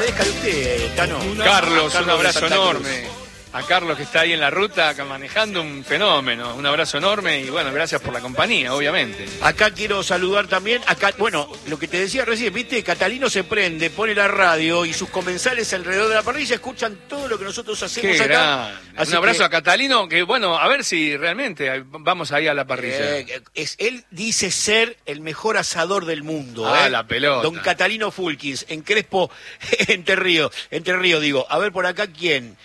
compadezca de usted, Tano. Carlos, un abrazo de enorme. A Carlos, que está ahí en la ruta manejando, un fenómeno. Un abrazo enorme y bueno, gracias por la compañía, obviamente. Acá quiero saludar también, bueno, lo que te decía recién, viste, Catalino se prende, pone la radio y sus comensales alrededor de la parrilla escuchan todo lo que nosotros hacemos acá. Un abrazo a Catalino, que bueno, a ver si realmente vamos ahí a la parrilla. Él dice ser el mejor asador del mundo. La pelota. Don Catalino Fulkins, en Crespo, Entre Ríos, digo. A ver por acá, ¿quién?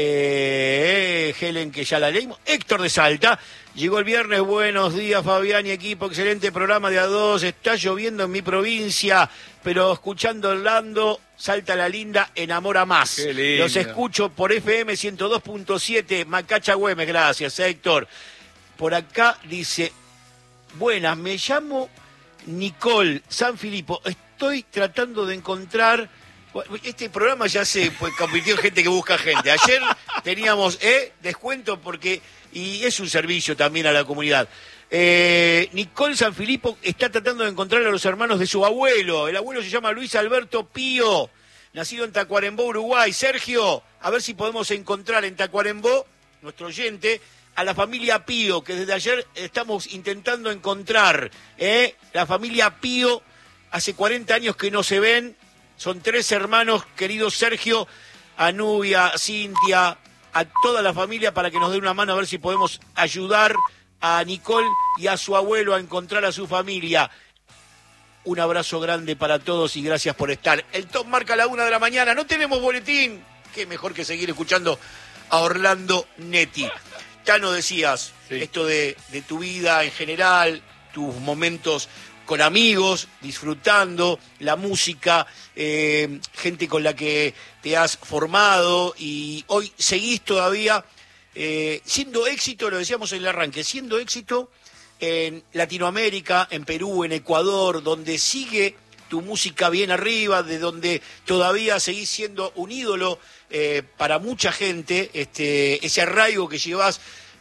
Helen, que ya la leímos. Héctor de Salta. Llegó el viernes. Buenos días, Fabián y equipo. Excelente programa de A2. Está lloviendo en mi provincia, pero escuchando Orlando, Salta la linda, enamora más. Qué lindo. Los escucho por FM 102.7, Macacha Güemes. Gracias, Héctor. Por acá dice: buenas, me llamo Nicole San Filipo. Estoy tratando de encontrar... Este programa ya se convirtió en gente que busca gente. Ayer teníamos descuento y es un servicio también a la comunidad. Nicole San Filipo está tratando de encontrar a los hermanos de su abuelo. El abuelo se llama Luis Alberto Pío, nacido en Tacuarembó, Uruguay. Sergio, a ver si podemos encontrar en Tacuarembó, nuestro oyente, a la familia Pío, que desde ayer estamos intentando encontrar. La familia Pío, hace 40 años que no se ven. Son 3 hermanos, querido Sergio, a Nubia, Cintia, a toda la familia, para que nos den una mano a ver si podemos ayudar a Nicole y a su abuelo a encontrar a su familia. Un abrazo grande para todos y gracias por estar. El top marca la 1 de la mañana. No tenemos boletín. Qué mejor que seguir escuchando a Orlando Netti. Tano, decías, sí, esto de tu vida en general, tus momentos con amigos, disfrutando la música, gente con la que te has formado y hoy seguís todavía siendo éxito, lo decíamos en el arranque, siendo éxito en Latinoamérica, en Perú, en Ecuador, donde sigue tu música bien arriba, de donde todavía seguís siendo un ídolo para mucha gente, ese arraigo que llevas.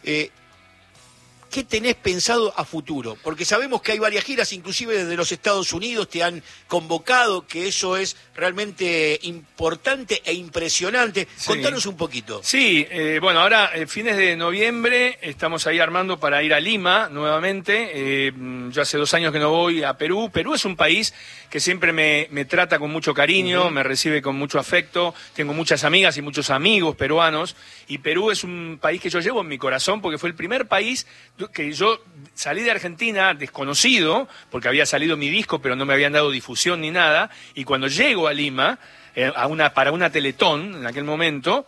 ¿Qué tenés pensado a futuro? Porque sabemos que hay varias giras, inclusive desde los Estados Unidos te han convocado, que eso es realmente importante e impresionante. Sí. Contanos un poquito. Sí, bueno, ahora fines de noviembre estamos ahí armando para ir a Lima nuevamente. Yo hace 2 años que no voy a Perú. Perú es un país que siempre me trata con mucho cariño, me recibe con mucho afecto. Tengo muchas amigas y muchos amigos peruanos. Y Perú es un país que yo llevo en mi corazón porque fue el primer país que yo salí de Argentina desconocido, porque había salido mi disco, pero no me habían dado difusión ni nada, y cuando llego a Lima, para una Teletón, en aquel momento,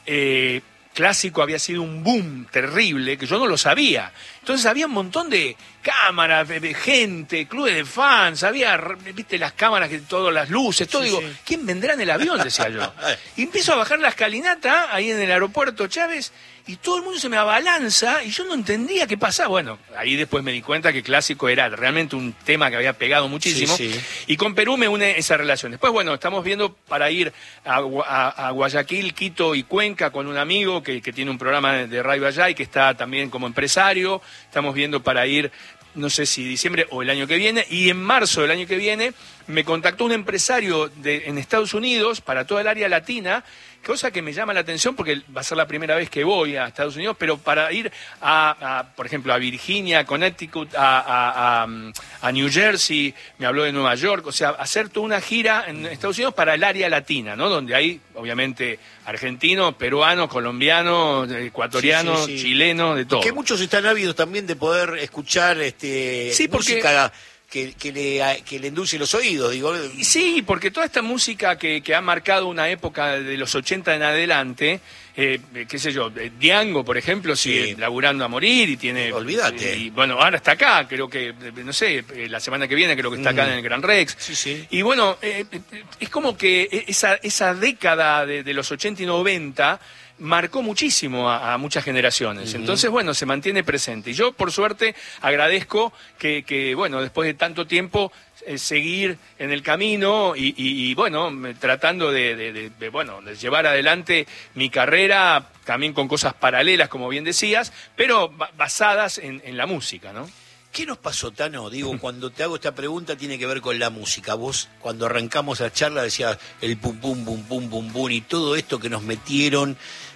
Clásico había sido un boom terrible, que yo no lo sabía. Entonces había un montón de cámaras, de gente, clubes de fans, había, viste, las cámaras, todas las luces, todo. Sí, digo, sí. ¿Quién vendrá en el avión? Decía yo. Y empiezo a bajar la escalinata, ahí en el aeropuerto Chávez, y todo el mundo se me abalanza, y yo no entendía qué pasaba. Bueno, ahí después me di cuenta que Clásico era realmente un tema que había pegado muchísimo, sí, sí. Y con Perú me une esa relación. Después, bueno, estamos viendo para ir a Guayaquil, Quito y Cuenca con un amigo que tiene un programa de radio allá y que está también como empresario. Estamos viendo para ir, no sé si diciembre o el año que viene, y en marzo del año que viene me contactó un empresario en Estados Unidos para toda el área latina, cosa que me llama la atención porque va a ser la primera vez que voy a Estados Unidos, pero para ir por ejemplo, a Virginia, a Connecticut, a New Jersey, me habló de Nueva York, o sea, hacer toda una gira en Estados Unidos para el área latina, ¿no? Donde hay, obviamente, argentinos, peruanos, colombianos, ecuatorianos, sí, sí, sí, chilenos, de todo. Que muchos están ávidos también de poder escuchar sí, música que le endulce los oídos, digo. Sí, porque toda esta música que ha marcado una época de los 80 en adelante, qué sé yo, Diango, por ejemplo, sigue laburando a morir y tiene... Olvídate. Y bueno, ahora está acá, creo que, no sé, la semana que viene creo que está acá en el Gran Rex. Sí, sí. Y bueno, es como que esa década de los 80 y 90... marcó muchísimo a muchas generaciones. Entonces, bueno, se mantiene presente. Y yo, por suerte, agradezco que bueno, después de tanto tiempo, seguir en el camino y bueno, tratando de llevar adelante mi carrera, también con cosas paralelas, como bien decías, pero basadas en la música, ¿no? ¿Qué nos pasó, Tano? Digo, cuando te hago esta pregunta tiene que ver con la música. Vos, cuando arrancamos la charla, decías el pum, pum, pum, pum, pum, pum, y todo esto que nos metieron,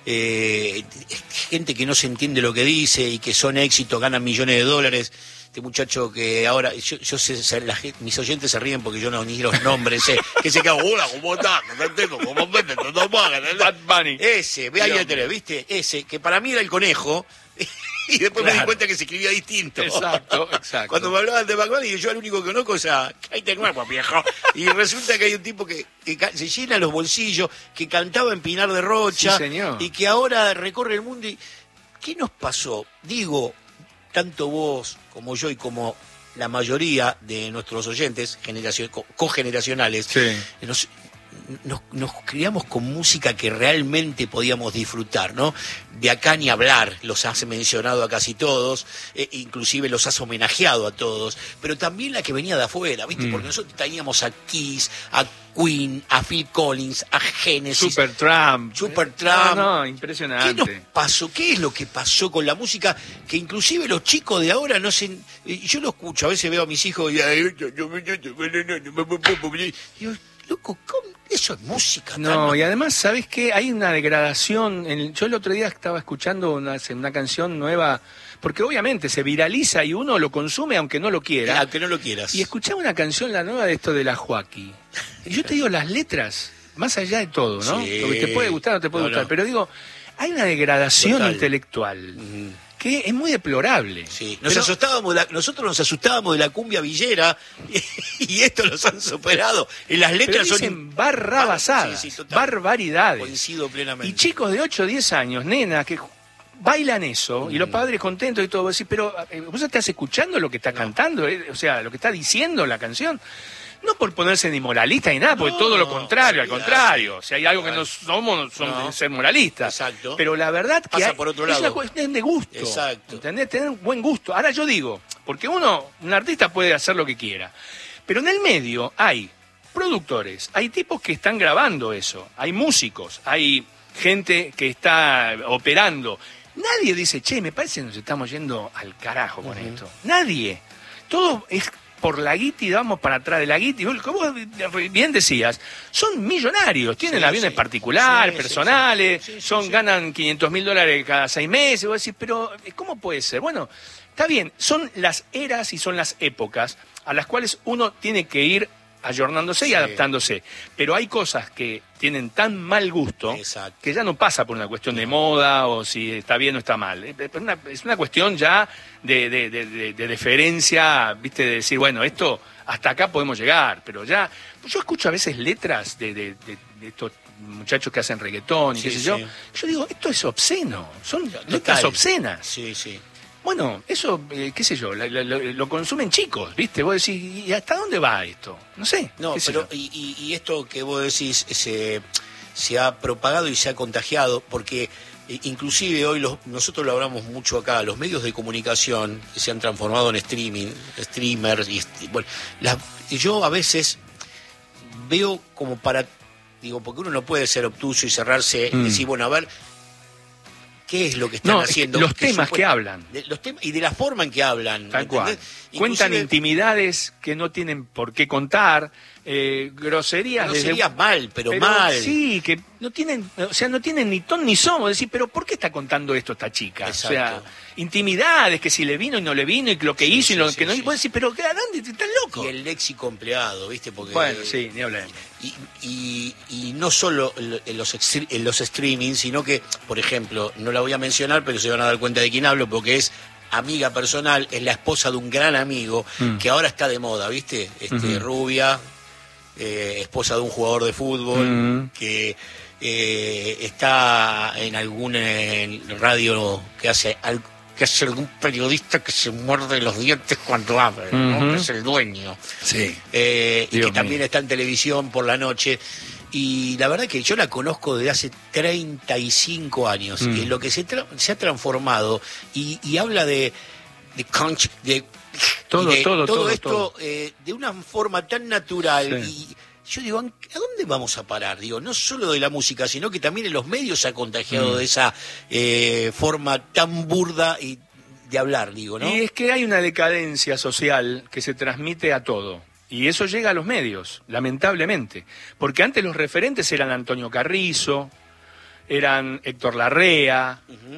gente que no se entiende lo que dice y que son éxitos, ganan millones de dólares. Este muchacho que ahora, yo sé, mis oyentes se ríen porque yo no ni los nombres, que se queda, hola, ¿cómo estás? ¿Cómo vete? Bad Bunny. Ese, ve ahí el teléfono, ¿viste? Ese, que para mí era el conejo, y después me di cuenta que se escribía distinto. Exacto. Cuando me hablaban de Bad Bunny, yo el único que conozco es a ahí te nuevo, viejo. Y resulta que hay un tipo que se llena los bolsillos, que cantaba en Pinar de Rocha, sí, señor. Y que ahora recorre el mundo. ¿Qué nos pasó? Digo, tanto vos como yo y como la mayoría de nuestros oyentes cogeneracionales, sí. Nos criamos con música que realmente podíamos disfrutar, ¿no? De acá ni hablar, los has mencionado a casi todos, inclusive los has homenajeado a todos, pero también la que venía de afuera, ¿viste? Porque nosotros teníamos a Kiss, a Queen, a Phil Collins, a Genesis. Supertramp. No, impresionante. ¿Qué nos pasó? ¿Qué es lo que pasó con la música? Que inclusive los chicos de ahora no se... Yo lo escucho, a veces veo a mis hijos y digo, loco, ¿cómo? Eso es música. No, y además, ¿sabes qué? Hay una degradación. Yo el otro día estaba escuchando una canción nueva, porque obviamente se viraliza y uno lo consume aunque no lo quiera. Aunque no lo quieras. Y escuchaba una canción, la nueva de esto de la Joaquí. Y yo te digo, las letras, más allá de todo, ¿no? Sí. Lo que te puede gustar o no te puede gustar, pero digo, hay una degradación total. Intelectual. Que es muy deplorable. Sí. Nosotros nos asustábamos de la cumbia villera y esto los han superado. Y las letras pero dicen son barrabasadas, sí, barbaridades. Coincido plenamente. Y chicos de 8 o 10 años, nenas, que bailan eso, y los padres contentos y todo. Vos decís, pero vos estás escuchando lo que está cantando, o sea, lo que está diciendo la canción. No por ponerse ni moralista ni nada, porque todo lo contrario, al contrario. Si hay algo que no somos, son ser moralistas. Exacto. Pero la verdad que por otro es lado. una cuestión de gusto. Exacto. ¿Entendés? Tener un buen gusto. Ahora yo digo, porque un artista puede hacer lo que quiera. Pero en el medio hay productores, hay tipos que están grabando eso, hay músicos, hay gente que está operando. Nadie dice, che, me parece que nos estamos yendo al carajo con esto. Nadie. Todo es por la guita y vamos para atrás de la guita. Y como vos bien decías, son millonarios, tienen aviones particulares, personales, ganan $500,000 cada 6 meses. Vos decís, pero ¿cómo puede ser? Bueno, está bien, son las eras y son las épocas a las cuales uno tiene que ir ayornándose y adaptándose. Pero hay cosas que tienen tan mal gusto que ya no pasa por una cuestión de moda o si está bien o está mal. Es una cuestión ya de deferencia, ¿viste? De decir, bueno, esto hasta acá podemos llegar, pero ya... Yo escucho a veces letras de estos muchachos que hacen reggaetón y qué sé yo. Yo digo, esto es obsceno, son letras obscenas. Sí, sí. Bueno, eso, qué sé yo, lo consumen chicos, ¿viste? Vos decís, ¿y hasta dónde va esto? No sé. No, pero y esto que vos decís se ha propagado y se ha contagiado, porque inclusive hoy nosotros lo hablamos mucho acá, los medios de comunicación que se han transformado en streamers, bueno, yo a veces veo como porque uno no puede ser obtuso y cerrarse y decir, bueno, a ver, ¿qué es lo que están haciendo? Los temas que hablan. Los temas y de la forma en que hablan. Tal cual. Cuentan intimidades que no tienen por qué contar, groserías. Groserías mal. Sí, que no tienen, o sea, no tienen ni ton ni son. Decir, pero ¿por qué está contando esto esta chica? Exacto. O sea, intimidades, que si le vino y no le vino, y lo que hizo y lo que no hizo. Vos decís, pero ¿a dónde estás loco? Y el léxico empleado, ¿viste? Porque, bueno, sí, ni hablar. Y no solo en los streamings, sino que, por ejemplo, no la voy a mencionar, pero se van a dar cuenta de quién hablo, porque es amiga personal, es la esposa de un gran amigo que ahora está de moda, ¿viste? Rubia, esposa de un jugador de fútbol, que está en algún radio que hace algún periodista que se muerde los dientes cuando habla, ¿no? Que es el dueño. Sí. Y que también está en televisión por la noche. Y la verdad que yo la conozco desde hace 35 años. Y lo que se ha transformado y habla de todo esto de una forma tan natural. Y yo digo, ¿a dónde vamos a parar? Digo, no solo de la música, sino que también en los medios se ha contagiado de esa forma tan burda y de hablar, digo, ¿no? Y es que hay una decadencia social que se transmite a todo. Y eso llega a los medios, lamentablemente. Porque antes los referentes eran Antonio Carrizo, eran Héctor Larrea,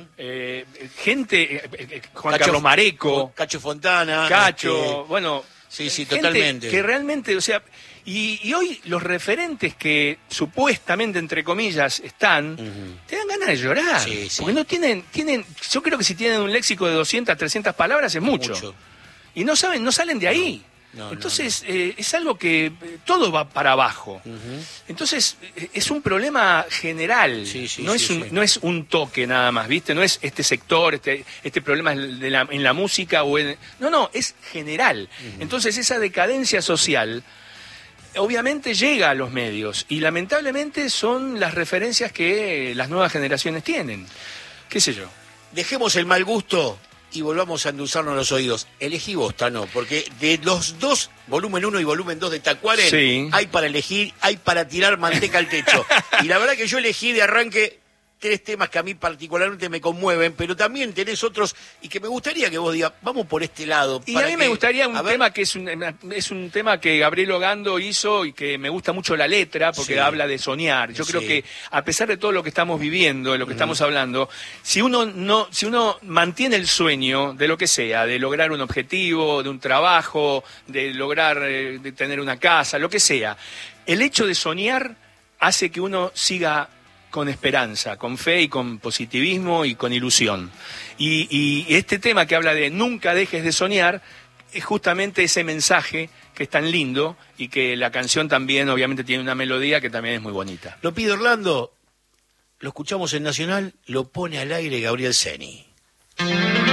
Juan Carlos Mareco, Cacho Fontana. Cacho, bueno... Sí, gente totalmente. Que realmente, o sea... Y hoy los referentes que supuestamente, entre comillas, están, te dan ganas de llorar. Sí, sí. Porque no tienen, yo creo que si tienen un léxico de 200, 300 palabras es mucho. Y no salen de ahí. No, entonces, es algo que todo va para abajo. Entonces, es un problema general. No es un toque nada más, ¿viste? No es este sector, este problema en la música. No, es general. Entonces, esa decadencia social obviamente llega a los medios y lamentablemente son las referencias que las nuevas generaciones tienen. ¿Qué sé yo? Dejemos el mal gusto y volvamos a endulzarnos los oídos. Elegí vos, Tano, porque de los dos, volumen 1 y volumen 2 de Tacuaren, hay para elegir, hay para tirar manteca al techo. Y la verdad que yo elegí de arranque 3 temas que a mí particularmente me conmueven, pero también tenés otros y que me gustaría que vos digas, vamos por este lado. Y a mí me gustaría un tema que es un tema que Gabriel Ogando hizo y que me gusta mucho la letra porque habla de soñar. Yo creo que a pesar de todo lo que estamos viviendo, de lo que estamos hablando, si uno mantiene el sueño de lo que sea, de lograr un objetivo, de un trabajo, de lograr de tener una casa, lo que sea, el hecho de soñar hace que uno siga con esperanza, con fe y con positivismo y con ilusión. Y este tema que habla de nunca dejes de soñar es justamente ese mensaje que es tan lindo y que la canción también obviamente tiene una melodía que también es muy bonita. Lo pide Orlando, lo escuchamos en Nacional, lo pone al aire Gabriel Ceni.